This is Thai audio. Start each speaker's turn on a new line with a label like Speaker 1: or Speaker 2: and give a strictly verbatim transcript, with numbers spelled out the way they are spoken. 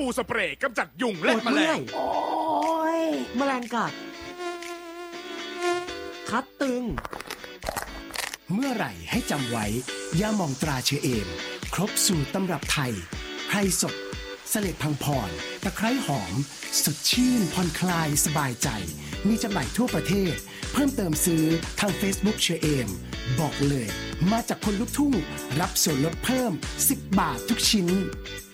Speaker 1: ฟูสเปรย์กำจัดยุงและแมลง
Speaker 2: โอ้ยแมลงกัดคัดตึง
Speaker 3: เมื่อไหร่ให้จำไว้ยาหม่องตราเชอเอมครบสูตรตำรับไทยไพรสดเสล็ดพังพรตะไคร้หอมสดชื่นผ่อนคลายสบายใจมีจำหน่ายทั่วประเทศเพิ่มเติมซื้อทาง Facebook เชอเอมบอกเลยมาจากคนลุกทุ่งรับส่วนลดเพิ่มสิบบาททุกชิ้น